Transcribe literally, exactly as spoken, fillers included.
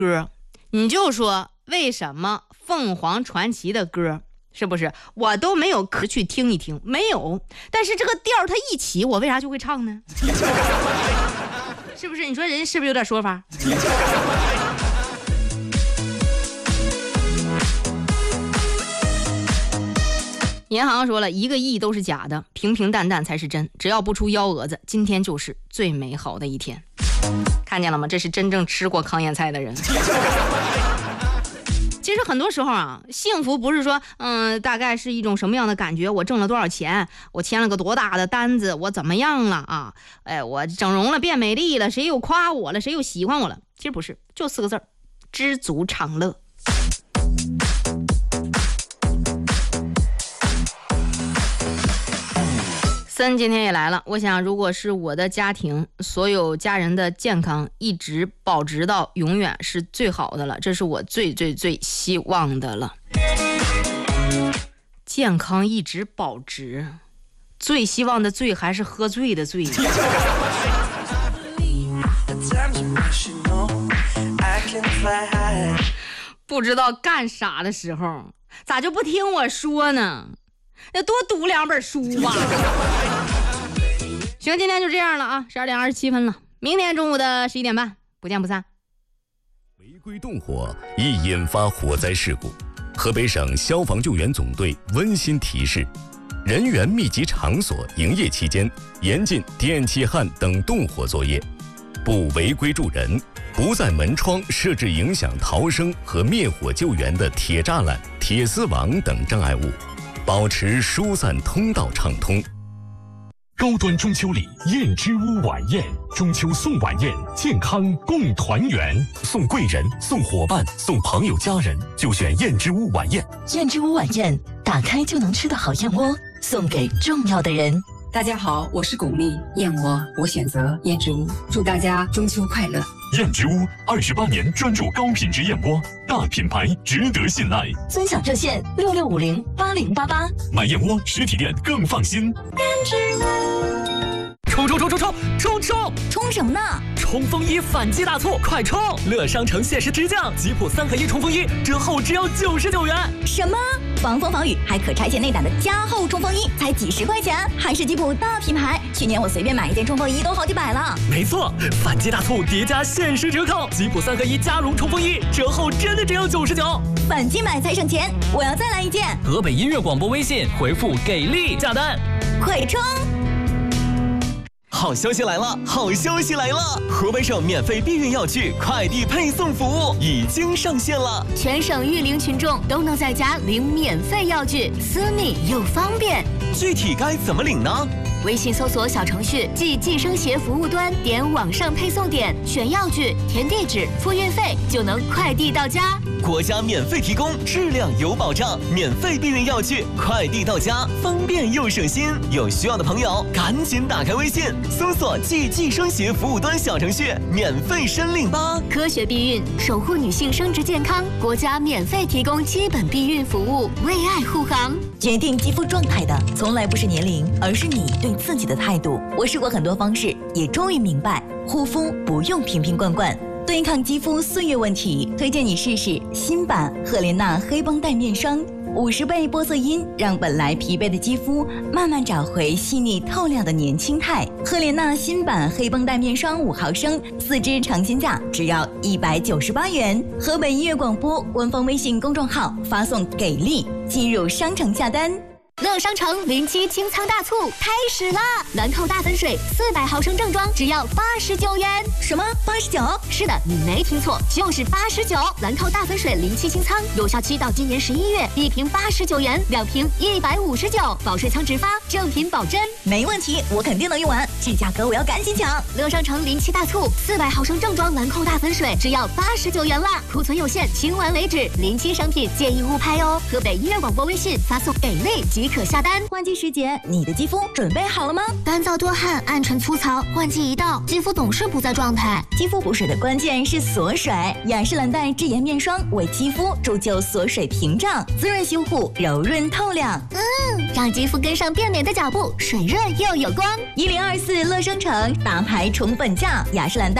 歌，你就说为什么凤凰传奇的歌是不是我都没有可去听一听，没有，但是这个调它一起我为啥就会唱呢？是不是？你说人是不是有点说法？银行说了，一个亿都是假的，平平淡淡才是真，只要不出幺蛾子，今天就是最美好的一天。看见了吗？这是真正吃过糠咽菜的人。其实很多时候啊，幸福不是说嗯，大概是一种什么样的感觉，我挣了多少钱，我签了个多大的单子，我怎么样了啊，哎，我整容了变美丽了，谁又夸我了，谁又喜欢我了。其实不是，就四个字儿，知足常乐。森今天也来了，我想如果是我的家庭，所有家人的健康一直保持到永远是最好的了，这是我最最最希望的了。健康一直保持，最希望的最还是喝醉的醉。不知道干啥的时候，咋就不听我说呢？那多读两本书吧。行，今天就这样了啊，十二点二十七分了，明天中午的十一点半，不见不散。 违规动火易引发火灾事故，河北省消防救援总队温馨提示：人员密集场所营业期间，严禁电气焊等动火作业，不违规助人，不在门窗设置影响逃生和灭火救援的铁栅栏、铁丝网等障碍物，保持疏散通道畅通。 高端中秋礼燕之屋晚宴，中秋送晚宴，健康共团圆，送贵人、送伙伴、送朋友家人，就选燕之屋晚宴。 燕之屋晚宴，打开就能吃的好燕窝，送给重要的人。 大家好，我是巩俐，燕窝我选择燕之屋，祝大家中秋快乐。 燕之屋二十八年专注高品质燕窝，大品牌值得信赖。 尊享热线六六五零八零八八， 买燕窝实体店更放心。 燕之屋。 冲冲冲冲冲冲冲！ 冲什么呢？ 冲锋衣反击大促，快冲！乐商城限时直降，吉普三合一冲锋衣折后只要九十九元。 什么？防风防雨还可拆卸内胆的加厚冲锋衣，才几十块钱，还是吉普大品牌。去年我随便买一件冲锋衣都好几百了。 没错，反击大促叠加限时折扣，吉普三合一加绒冲锋衣折后真的只有九十九。 反击买才省钱，我要再来一件。 河北音乐广播微信回复给力下单， 快冲！ 好消息来了！好消息来了！河北省免费避孕药具快递配送服务已经上线了， 全省育龄群众都能在家领免费药具，私密又方便。 具体该怎么领呢？ 微信搜索小程序即计生协服务端，点网上配送点，选药具，填地址，付运费，就能快递到家。 国家免费提供，质量有保障，免费避孕药具快递到家，方便又省心。有需要的朋友赶紧打开微信，搜索即计生协服务端小程序，免费申领吧。 科学避孕，守护女性生殖健康，国家免费提供基本避孕服务，为爱护航。 决定肌肤状态的从来不是年龄，而是你对自己的态度。我试过很多方式，也终于明白，护肤不用瓶瓶罐罐。对抗肌肤岁月问题，推荐你试试新版赫莲娜黑绷带面霜，五十倍玻色因让本来疲惫的肌肤慢慢找回细腻透亮的年轻态。赫莲娜新版黑绷带面霜五毫升，四支尝鲜价只要一百九十八元。河北音乐广播官方微信公众号发送给力，进入商城下单。 乐商城零七清仓大促开始啦！兰蔻大粉水四百毫升正装只要八十九元。 什么？八十九？ 是的，你没听错，就是八十九。兰蔻大粉水零七清仓有效期到今年十一月，一瓶八十九元，两瓶一百五十九，保水仓直发，正品保真。 没问题，我肯定能用完，这价格我要赶紧抢！ 乐商城零七大促，四百毫升正装兰蔻大粉水只要八十九元啦，库存有限，清完为止。零七商品建议勿拍哦。河北音乐广播微信发送给力即可下单。 换季时节，你的肌肤准备好了吗？ 干燥多汗，暗沉粗糙，换季一到，肌肤总是不在状态。 肌肤补水的关键是锁水，雅诗兰黛智妍面霜为肌肤铸就锁水屏障，滋润修护，柔润透亮。 嗯，让肌肤跟上变美的脚步，水润又有光。 一零二四乐商城大牌宠粉价，雅诗兰黛